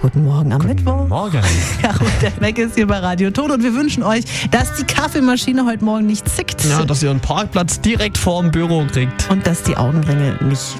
Guten Morgen am Mittwoch. Morgen. Caro und der Mac ist hier bei Radio Ton und wir wünschen euch, dass die Kaffeemaschine heute Morgen nicht zickt. Ja, dass ihr einen Parkplatz direkt vorm Büro kriegt. Und dass die Augenringe nicht